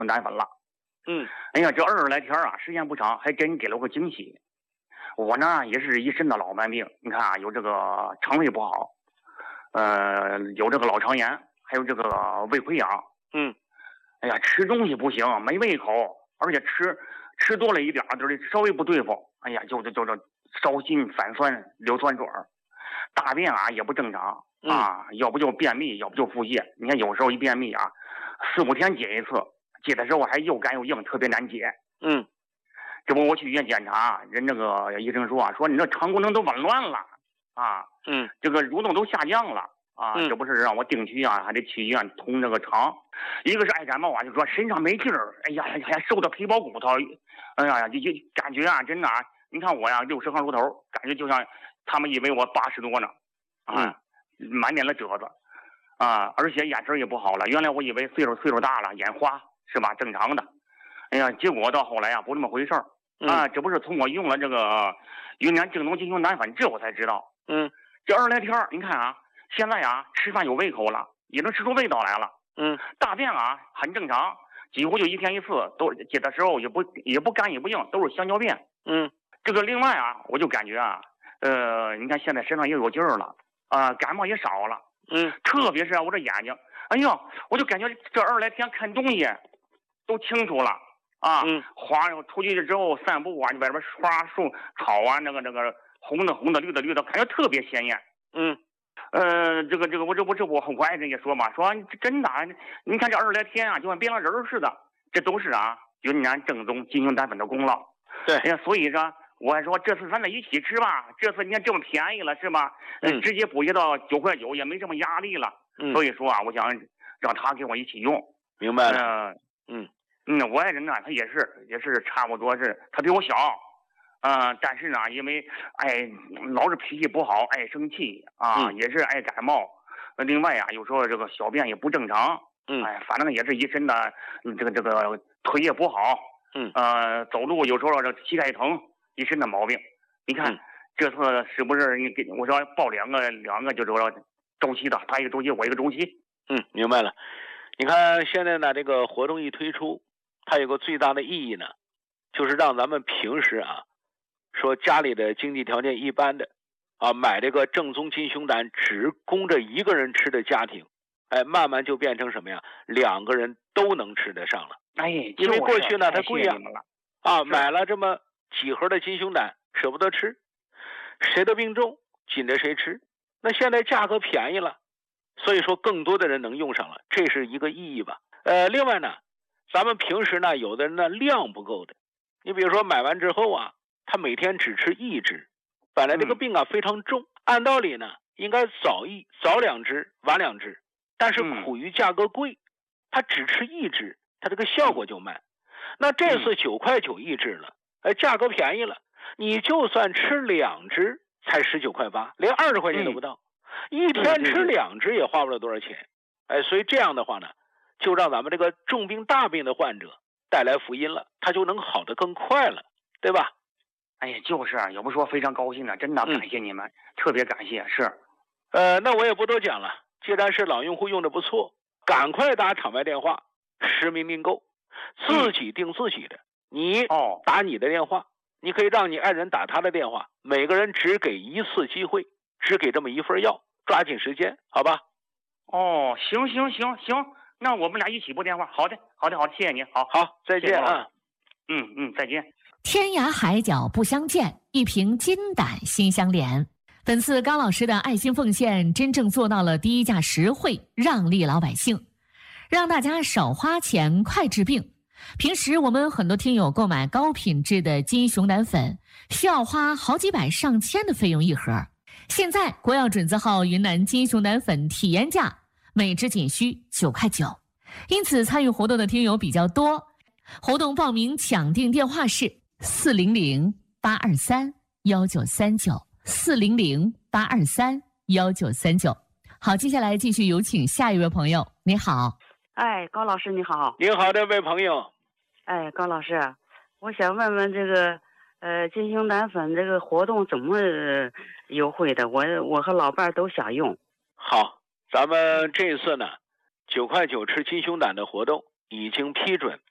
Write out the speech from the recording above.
胆粉了。哎呀，这20来天啊，时间不长，还真给了我个惊喜。我呢也是一身的老慢病，你看啊，有这个肠胃不好，有这个老肠炎，还有这个胃溃疡。哎呀，吃东西不行，没胃口，而且吃多了一点，就是稍微不对付，哎呀，就是烧心、反酸、流酸水儿，大便啊也不正常啊，要不就便秘，要不就腹泻。你看有时候一便秘啊，4、5天解一次，解的时候还又干又硬，特别难解。这不我去医院检查，人那个医生说啊，说你这肠功能都紊乱了啊，这个蠕动都下降了。这不是让我定期啊，还得去医院通这个肠。一个是爱感冒啊，就说身上没劲儿，哎呀，还瘦的皮包骨头，哎呀，就感觉啊，真的啊，你看我呀，60号出头，感觉就像他们以为我80多呢，满脸的褶子，而且眼神也不好了。原来我以为岁数大了，眼花是吧，正常的。哎呀，结果到后来啊，不那么回事儿这不是从我用了这个云南正宗金熊胆粉，这我才知道。这20来天，你看啊。现在啊，吃饭有胃口了，也能吃出味道来了。大便啊很正常，几乎就1天1次，都解的时候也不干也不硬，都是香蕉便。这个另外啊，我就感觉啊，你看现在身上也有劲儿了，感冒也少了。特别是我这眼睛，哎呦，我就感觉这20来天看东西都清楚了花出去之后散步啊，外边花树草啊，那个红的绿的，感觉特别鲜艳。这个我爱人也说嘛，说真的，你看这20来天啊，就像变了人似的，这都是啊云南正宗金熊胆粉的功劳。 对， 哎呀，所以说我还说这次咱俩一起吃吧，这次你看这么便宜了是吧？直接补贴到9块9，也没这么压力了。所以说啊，我想让他给我一起用。 明白了。 我爱人呢，他也是差不多是，他比我小。但是呢，因为老是脾气不好，爱生气也是爱感冒。另外啊，有时候这个小便也不正常。反正也是一身的这个腿也不好。走路有时候这膝盖疼，一身的毛病。你看这次是不是你给我说报两个就是说周期的，他一个周期，我一个周期。 明白了。你看现在呢，这个活动一推出，它有个最大的意义呢，就是让咱们平时啊。说家里的经济条件一般的买这个正宗金熊胆只供着一个人吃的家庭，慢慢就变成什么呀？2个人都能吃得上了。因为过去呢它贵买了这么几盒的金熊胆舍不得吃，谁的病重紧着谁吃。那现在价格便宜了，所以说更多的人能用上了，这是一个意义吧。另外呢，咱们平时呢有的人呢量不够的，你比如说买完之后啊，他每天只吃1支，本来这个病啊非常重，按道理呢应该早2支晚2支，但是苦于价格贵，他只吃1支，他这个效果就慢。那这次9块91支了，价格便宜了，你就算吃2支才19块8，连20块钱都不到，一天吃2支也花不了多少钱。所以这样的话呢，就让咱们这个重病大病的患者带来福音了，他就能好得更快了，对吧？ 哎呀，就是也不说非常高兴的，真的感谢你们，特别感谢。是， 那我也不多讲了，既然是老用户用的不错，赶快打场外电话，实名订购，自己订自己的。你打你的电话，你可以让你爱人打他的电话，每个人只给1次机会，只给这么1份药，抓紧时间，好吧？ 行，那我们俩一起拨电话。好的，谢谢您。好， 再见啊。 再见。 天涯海角不相见，一瓶金胆心相连。本次高老师的爱心奉献真正做到了低价实惠，让利老百姓，让大家少花钱快治病。平时我们很多听友购买高品质的金熊胆粉需要花好几百上千的费用一盒，现在国药准字号云南金熊胆粉体验价每支仅需9块9，因此参与活动的听友比较多。活动报名抢订电话是400-823-1939，400-823-1939。好，接下来继续有请下一位朋友。你好。 高老师你好。 您好，这位朋友。 高老师，我想问问这个金熊胆粉这个活动怎么优惠的？我和老伴儿都想用。 好，咱们这次呢9块9吃金熊胆的活动已经批准，